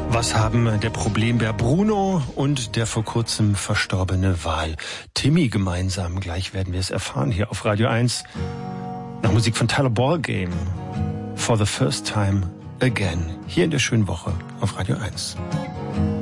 Was haben der Problembär Bruno und der vor kurzem verstorbene Wal Timmy gemeinsam? Gleich werden wir es erfahren hier auf Radio 1. Nach Musik von Tyler Ballgame. For the First Time Again. Hier in der schönen Woche auf Radio 1.